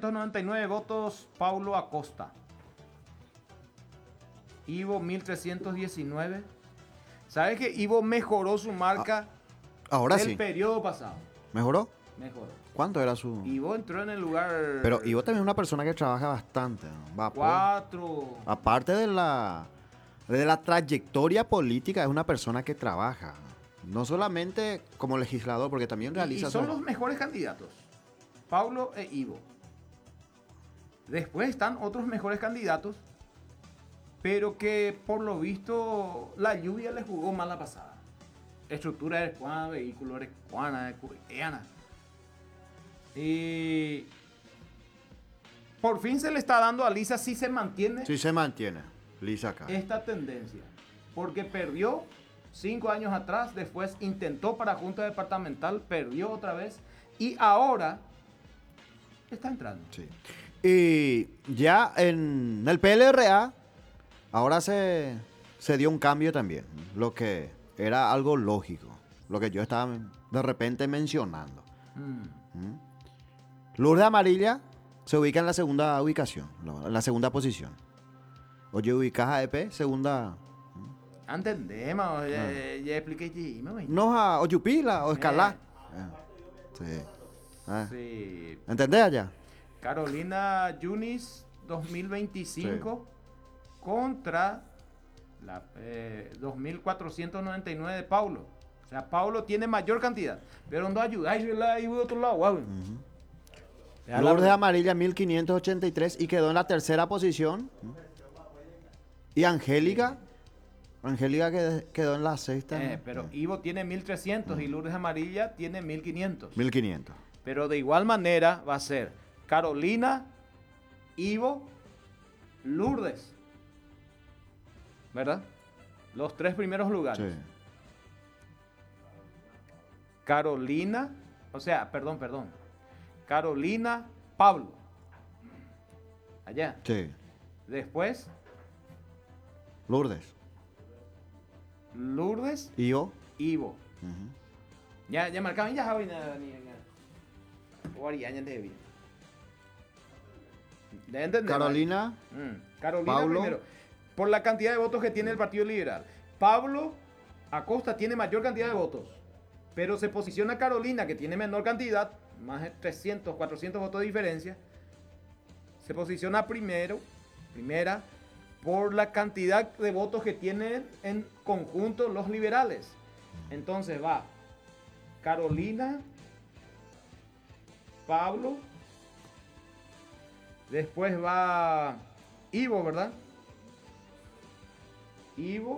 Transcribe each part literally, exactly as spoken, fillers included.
cuatrocientos noventa y nueve votos, Paulo Acosta. Ivo, mil trescientos diecinueve. ¿Sabes que Ivo mejoró su marca Ahora del sí. periodo pasado? ¿Mejoró? Mejoró. ¿Cuánto era su...? Ivo entró en el lugar... Pero Ivo también es una persona que trabaja bastante, ¿no? Va, pues, cuatro. aparte de la, de la trayectoria política, es una persona que trabaja. No solamente como legislador, porque también Y, realiza... y son su- los mejores candidatos. Paulo e Ivo. Después están otros mejores candidatos, pero que por lo visto la lluvia les jugó mal la pasada. Estructura de Juana, vehículo de Juana, de Curitiana. Y por fin se le está dando a Lisa si se mantiene Sí se mantiene, Lisa acá. esta tendencia. Porque perdió cinco años atrás, después intentó para Junta Departamental, perdió otra vez y ahora está entrando. Sí. Y ya en el P L R A, ahora se, se dio un cambio también, lo que era algo lógico, lo que yo estaba de repente mencionando. Mm. ¿Mm? Lourdes Amarilla se ubica en la segunda ubicación, no, en la segunda posición. Oye, ubicas a E P, segunda. Entendemos, ya, ya expliqué. Ya, me voy. No a Oyupila o Escalá. Eh, Sí. Ah, Sí. ¿entendés allá? Carolina Yunis dos mil veinticinco contra la eh, dos mil cuatrocientos noventa y nueve de Paulo. O sea, Paulo tiene mayor cantidad. Pero no ayuda. Ahí de otro lado, guau. Ya la- Lourdes Amarilla mil quinientos ochenta y tres y quedó en la tercera posición. Y Angélica, Angélica qued- quedó en la sexta. Eh, pero Ivo tiene mil trescientos y Lourdes Amarilla tiene mil quinientos. mil quinientos. Pero de igual manera va a ser Carolina, Ivo, Lourdes. ¿Verdad? Los tres primeros lugares. Sí. Carolina, o sea, perdón, perdón. Carolina, Pablo. Allá. Sí. Después, Lourdes. Lourdes, Y yo. Ivo. Ujú. Ya, ya marcaban ya hoy nada ni nada. Guardia, ya te vi. ¿De entender? Carolina. Mm, Carolina Pablo. primero. Por la cantidad de votos que tiene el Partido Liberal. Pablo Acosta tiene mayor cantidad de votos. Pero se posiciona Carolina, que tiene menor cantidad, más de trescientos, cuatrocientos votos de diferencia. Se posiciona primero, primera, por la cantidad de votos que tienen en conjunto los liberales. Entonces va Carolina, Pablo, después va Ivo, ¿verdad? Ivo,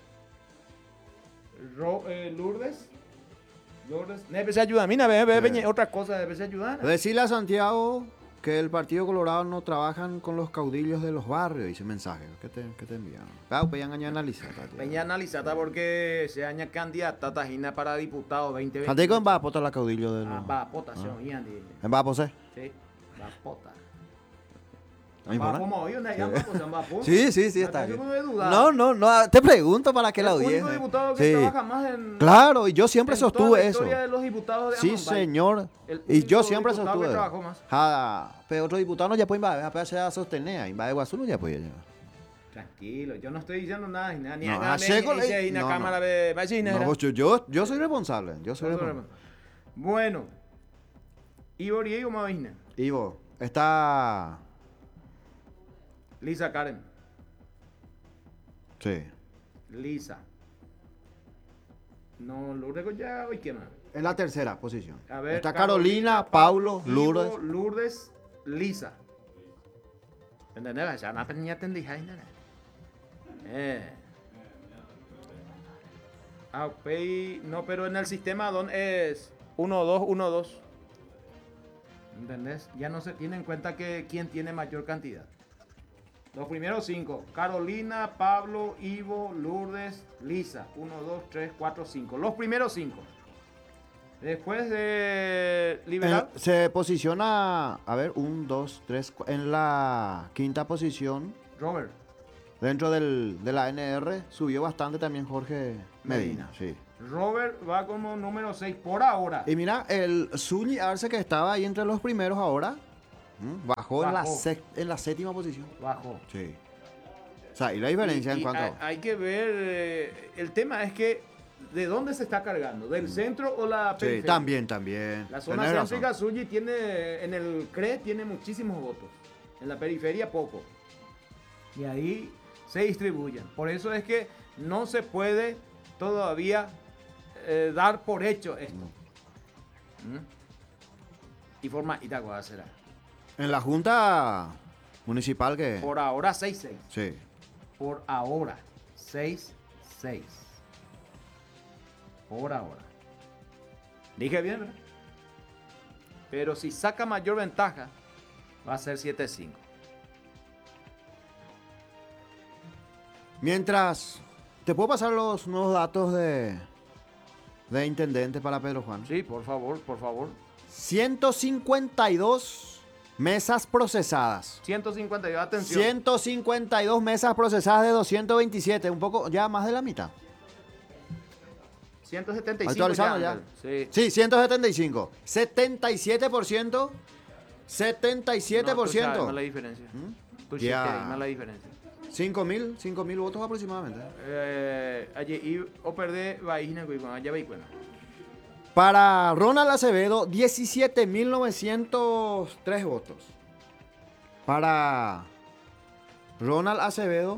Ro- eh, Lourdes, Lourdes, Neves ayuda, mira, ve, ve, Sí. ve, otra cosa, Neves ayuda. Decirle a Santiago que el Partido Colorado no trabajan con los caudillos de los barrios, dice mensaje. ¿Qué te, qué te envían? Claro, pues ya han analizado. Peña analizada porque se aña candidata tajina para diputado veinte veinte. Santiago en va a potar la caudillo de los... Ah, va a votación, Ian, di- ¿En va a posee? sí, va a pota. ¿Ahí Va pone? como hoy, una ya va a votar, va a pota. Sí, sí, sí, Me está parece bien. como de dudar. No, no, no, te pregunto para que la El único audiencia... diputado que Sí. trabaja más en... Claro, y yo siempre en toda sostuve la eso. historia de los diputados de Sí, Amambay. señor. El Y yo único siempre diputado sostuve. que trabajó más. Ah, pero otro diputado no ya puede invadir, apenas se sostener, invadir Guazú ya puede. Tranquilo, yo no estoy diciendo nada, ni nada, ni No, nada, ah, ni- seco, ni- eh, ni- ni- no, la no. cámara de vecina. No, yo, yo, yo soy responsable, yo soy responsable. Bueno, Ivo Diego Mavina, Ivo, está... Lisa Karen, Sí. Lisa. No, Lourdes Collado y qué más. En la tercera posición. A ver, Está Carolina, Paulo, Ivo, Lourdes. Lourdes, Lisa. ¿Entendés? Ya no tenía tendija, nada. Eh. Ah, ok. No, pero en el sistema don es uno dos uno dos. ¿Entendés? Ya no se tiene en cuenta que quién tiene mayor cantidad. Los primeros cinco. Carolina, Pablo, Ivo, Lourdes, Lisa. uno, dos, tres, cuatro, cinco. Los primeros cinco. Después de Liberal. En- se posiciona, a ver, un, dos, tres, cu- en la quinta posición. Robert. Dentro del, de la N R subió bastante también Jorge Medina. Medina. Sí. Robert va como número seis por ahora. Y mira, el Zuli Arce que estaba ahí entre los primeros ahora, ¿Mm? Bajó, En, la Bajó. sec- en la séptima posición. Bajó. Sí. O sea, y la diferencia Y- en y cuanto... hay, hay que ver, eh, el tema es que, ¿de dónde se está cargando? ¿Del centro o la Sí, periferia? también, también. La zona Tenés céntrica, razón. Suji tiene, en el C R E tiene muchísimos votos. En la periferia, poco. Y ahí se distribuyen. Por eso es que no se puede todavía eh, dar por hecho esto. ¿Mm? Y forma Itagua será. En la Junta Municipal que... Por ahora seis seis. Sí. Por ahora seis seis. Por ahora. Dije bien, ¿verdad? Pero si saca mayor ventaja, va a ser siete cinco. Mientras, ¿te puedo pasar los nuevos datos de, de intendente para Pedro Juan? Sí, por favor, por favor. ciento cincuenta y dos mesas procesadas. ciento cincuenta y dos, atención. ciento cincuenta y dos mesas procesadas de doscientos veintisiete, un poco, ya más de la mitad. ciento setenta y cinco Actualizando ya. Ángel. Sí. Sí, ciento setenta y cinco. setenta y siete por ciento. setenta y siete por No, tú ciento. sabes, no la diferencia. Tú Ya. sabes, no la diferencia. cinco mil, cinco mil votos aproximadamente. Eh, allí y o perder vaina con allá va y bueno. Para Ronald Acevedo, diecisiete mil novecientos tres votos. Para Ronald Acevedo,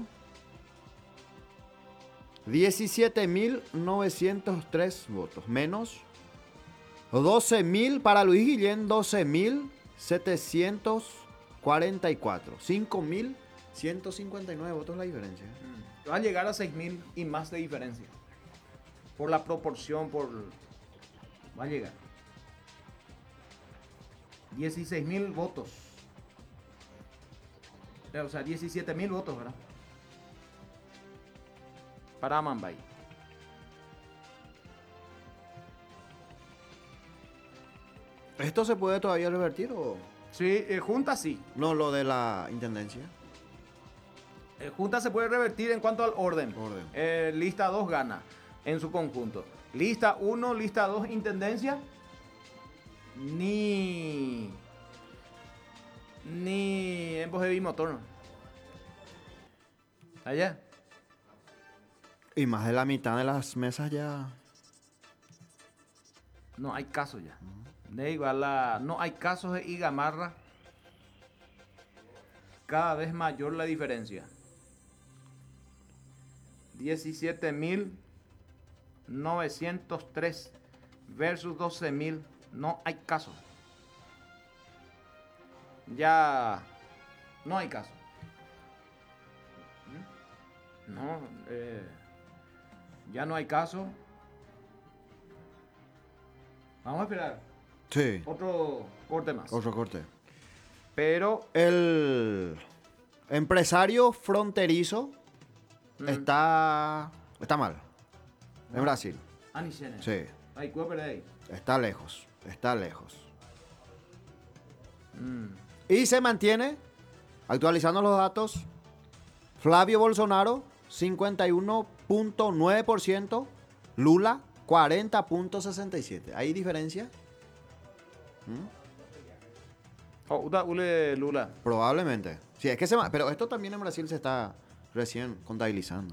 diecisiete mil novecientos tres votos. Menos doce mil para Luis Guillén, doce mil setecientos cuarenta y cuatro. cinco mil ciento cincuenta y nueve votos la diferencia. Va a llegar a seis mil y más de diferencia. Por la proporción, por... Va a llegar. dieciséis mil votos. O sea, diecisiete mil votos, ¿verdad? Para Amambay. ¿Esto se puede todavía revertir o...? Sí, eh, Junta sí. No, lo de la intendencia. Eh, Junta se puede revertir en cuanto al orden. Orden. Eh, lista dos gana en su conjunto. Lista uno, lista dos, intendencia. Ni... Ni en voz de bimotor. ¿No? Allá. Y más de la mitad de las mesas ya... No hay casos ya. De igual a- no hay casos de Igamarra. Cada vez mayor la diferencia. diecisiete mil novecientos tres versus doce mil. No hay caso. Ya no hay caso. No, eh, ya no hay caso. Vamos a esperar Sí. otro corte más. Otro corte. Pero El empresario fronterizo Mm. está... Está mal. En Brasil. Anishene. Sí. Ay, ¿cuál perder ahí? Está lejos. Está lejos. Mm. Y se mantiene, actualizando los datos, Flavio Bolsonaro, cincuenta y uno punto nueve por ciento, Lula, cuarenta punto sesenta y siete. ¿Hay diferencia? Oh, uta ule Lula. Probablemente. Sí, es que se ma- pero esto también en Brasil se está recién contabilizando.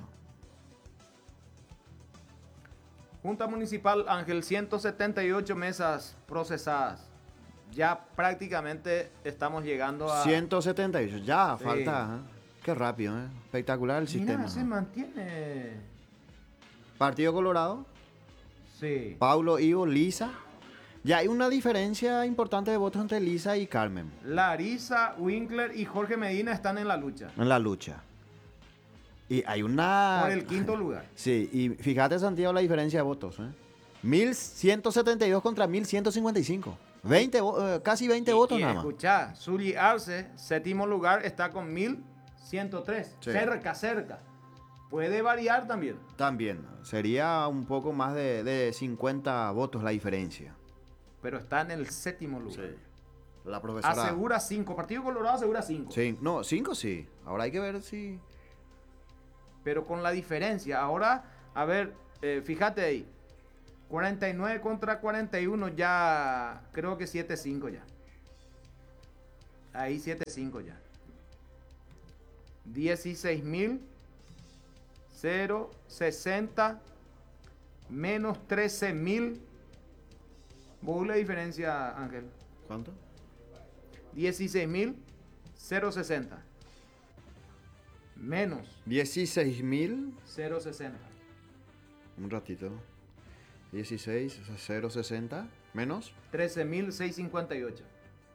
Junta Municipal Ángel, ciento setenta y ocho mesas procesadas. Ya prácticamente estamos llegando a... ciento setenta y ocho. Ya, Sí. falta. ¿eh? Qué rápido, ¿eh? Espectacular el sistema. Mira, se ¿no? mantiene. Partido Colorado, Sí. Paulo Ivo, Lisa. Ya hay una diferencia importante de votos entre Lisa y Carmen Larisa, Winkler y Jorge Medina están en la lucha. en la lucha. Y hay una... Por el quinto lugar. Sí, y fíjate, Santiago, la diferencia de votos. ¿eh? mil ciento setenta y dos contra mil ciento cincuenta y cinco. veinte, vo- eh, casi veinte Y- votos y nada más. escuchá, Zuli Arce, séptimo lugar, está con mil ciento tres. Sí. Cerca, cerca. Puede variar también. También, sería un poco más de, de cincuenta votos la diferencia. Pero está en el séptimo lugar. La profesora... Asegura cinco. Partido Colorado asegura cinco. Sí, no, cinco sí. Ahora hay que ver si... Pero con la diferencia. Ahora, a ver, eh, fíjate ahí. cuarenta y nueve contra cuarenta y uno, ya creo que siete cinco ya. Ahí siete cinco ya. dieciséis mil sesenta menos trece mil. ¿Vos la diferencia, Ángel? ¿Cuánto? dieciséis mil sesenta menos dieciséis mil. sesenta. Un ratito. dieciséis, cero sesenta. Menos. trece mil seiscientos cincuenta y ocho.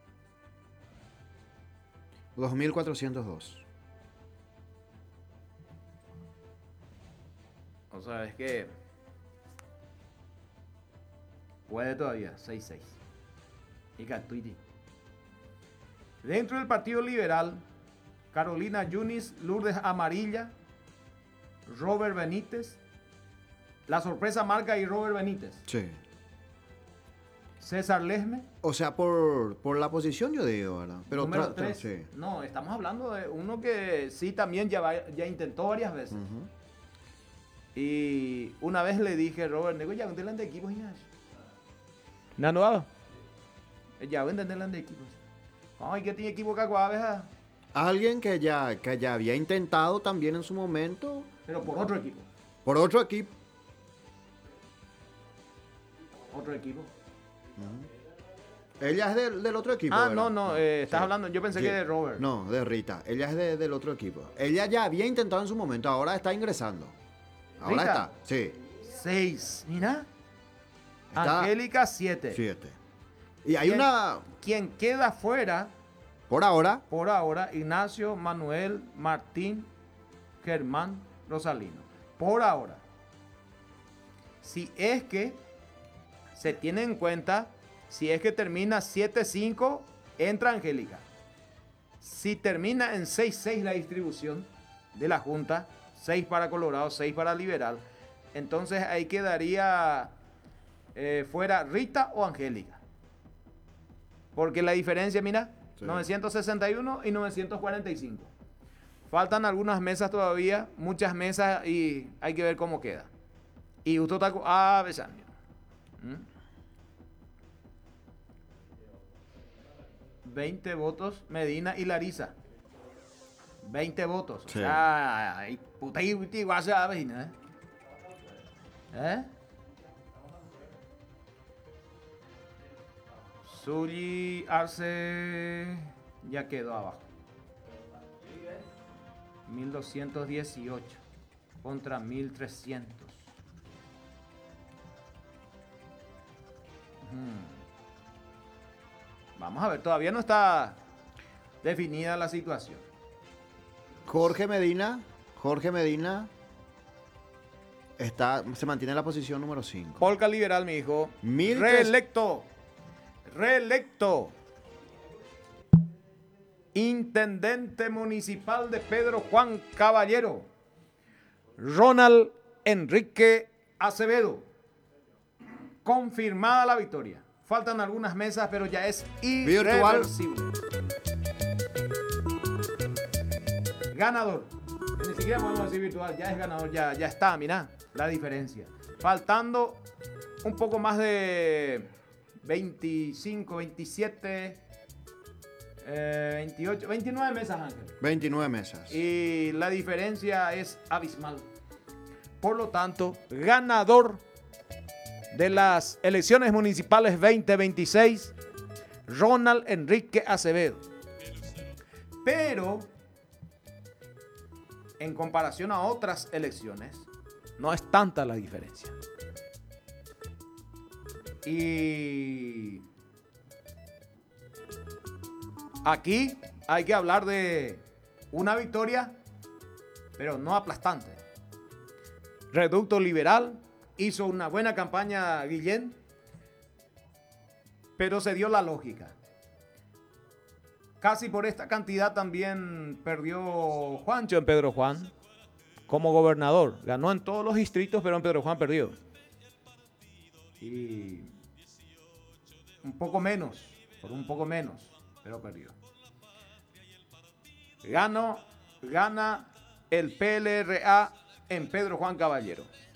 dos mil cuatrocientos dos. O sea, es que puede todavía, seis seis. Y Catuiti. Dentro del Partido Liberal, Carolina Yunis, Lourdes Amarilla, Robert Benítez. La sorpresa marca y Robert Benítez. Sí. César Lesme. O sea, por, por la posición yo digo, ¿verdad? Pero Número tra- tra- tres. sí. No, estamos hablando de uno que sí también ya, va- ya intentó varias veces. Ujú. Y una vez le dije, Robert, nego ya venden de equipos ya. No, no. Ya venden de equipos. Ay, que tiene equipo cacuaves, Alguien que ya, que ya había intentado también en su momento pero por otro equipo. por otro equipo. Otro equipo. Ella es del, del otro equipo. Ah, ¿verdad? no, no, eh, estás Sí. hablando, yo pensé Sí. que de Robert. No, de Rita. Ella es de- del otro equipo. Ella ya había intentado en su momento, ahora está ingresando. Ahora ¿Rita? está, sí. Seis, mira. Está- Angélica, siete. Siete. Y hay ¿Quién? una, Quien queda fuera, por ahora, por ahora, Ignacio, Manuel, Martín, Germán, Rosalino. Por ahora. Si es que se tiene en cuenta, si es que termina siete cinco, entra Angélica. Si termina en seis seis la distribución de la Junta, seis para Colorado, seis para Liberal, entonces ahí quedaría eh, fuera Rita o Angélica. Porque la diferencia, mira, Sí. novecientos sesenta y uno y novecientos cuarenta y cinco. Faltan algunas mesas todavía, muchas mesas y hay que ver cómo queda. Y usted está... Ah, besando. ¿Mm? veinte votos Medina y Larisa. veinte votos. O Sí. sea, ay, puta y puta igual se va a ver, ¿eh? ¿Eh? Zully Arce ya quedó abajo. mil doscientos dieciocho contra mil trescientos. Hmm. Vamos a ver, todavía no está definida la situación. Jorge Medina, Jorge Medina está, se mantiene en la posición número cinco. Polka Liberal, mi hijo. Mil tres- Reelecto. Reelecto. Intendente municipal de Pedro Juan Caballero. Ronald Enrique Acevedo. Confirmada la victoria. Faltan algunas mesas, pero ya es Virtual. irreversible. Ganador. Ni siquiera podemos decir virtual, ya es ganador, ya, ya está, mirá la diferencia. Faltando un poco más de veinticinco, veintisiete, eh, veintiocho, veintinueve mesas, Ángel. veintinueve mesas. Y la diferencia es abismal. Por lo tanto, ganador de las elecciones municipales veinte veintiséis, Ronald Enrique Acevedo. Pero, en comparación a otras elecciones, no es tanta la diferencia. Y aquí hay que hablar de una victoria, pero no aplastante. Reducto Liberal hizo una buena campaña, Guillén, pero se dio la lógica. Casi por esta cantidad también perdió Juancho en Pedro Juan como gobernador. Ganó en todos los distritos, pero en Pedro Juan perdió. Y un poco menos, por un poco menos, pero perdió. Ganó, gana el P L R A en Pedro Juan Caballero.